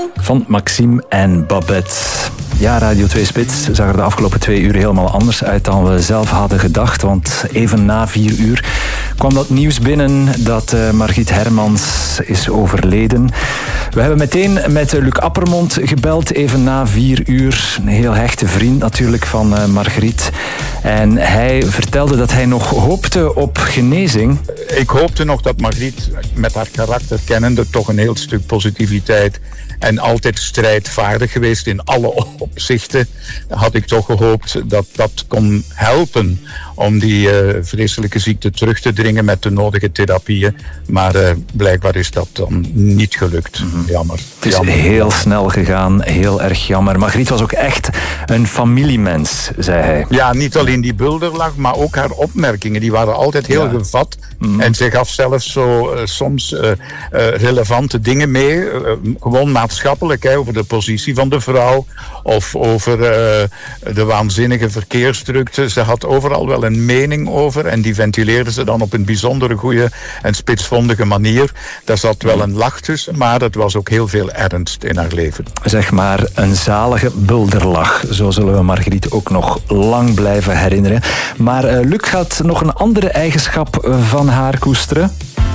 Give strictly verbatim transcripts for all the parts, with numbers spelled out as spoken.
Van Maxime en Babette. Ja, Radio twee Spits zag er de afgelopen twee uur helemaal anders uit dan we zelf hadden gedacht. Want even na vier uur kwam dat nieuws binnen dat uh, Margriet Hermans is overleden. We hebben meteen met Luc Appermond gebeld, even na vier uur. Een heel hechte vriend natuurlijk van uh, Margriet. En hij vertelde dat hij nog hoopte op genezing. Ik hoopte nog dat Margriet met haar karakter kennende toch een heel stuk positiviteit en altijd strijdvaardig geweest in alle opzichten, had ik toch gehoopt dat dat kon helpen om die uh, vreselijke ziekte terug te dringen met de nodige therapieën. Maar uh, blijkbaar is dat dan niet gelukt. Mm-hmm. Jammer. Het is jammer. heel snel gegaan, heel erg jammer. Margriet was ook echt een familiemens, zei hij. Ja, niet alleen die bulderlach, maar ook haar opmerkingen. Die waren altijd heel ja. gevat. Mm-hmm. En ze gaf zelfs zo uh, soms uh, uh, relevante dingen mee. Uh, gewoon maatschappelijk, hè, over de positie van de vrouw. Of over uh, de waanzinnige verkeersdrukte. Ze had overal wel een mening over. En die ventileerde ze dan op een bijzondere goede en spitsvondige manier. Daar zat wel een lach tussen, maar het was ook heel veel ernst in haar leven. Zeg maar een zalige bulderlach. Zo zullen we Margriet ook nog lang blijven herinneren. Maar uh, Luc gaat nog een andere eigenschap van haar koesteren.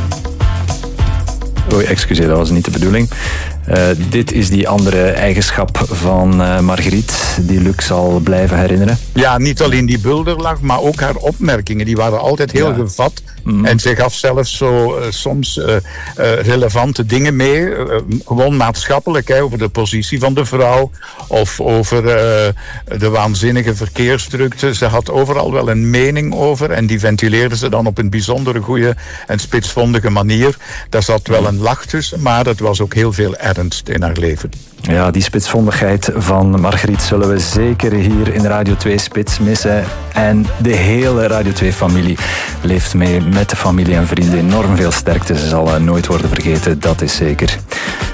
Oei, excuseer, dat was niet de bedoeling. Uh, dit is die andere eigenschap van uh, Margriet, die Luc zal blijven herinneren. Ja, niet alleen die bulderlach, maar ook haar opmerkingen. Die waren altijd heel ja. gevat. Mm. En ze gaf zelfs zo uh, soms uh, uh, relevante dingen mee. Uh, gewoon maatschappelijk, hè, over de positie van de vrouw. Of over uh, de waanzinnige verkeersdrukte. Ze had overal wel een mening over. En die ventileerde ze dan op een bijzondere goede en spitsvondige manier. Daar zat wel een lach tussen, maar het was ook heel veel ernst in haar leven. Ja, die spitsvondigheid van Margriet zullen we zeker hier in Radio twee Spits missen. En de hele Radio twee-familie leeft mee met de familie en vrienden. Enorm veel sterkte. Ze zal nooit worden vergeten, dat is zeker.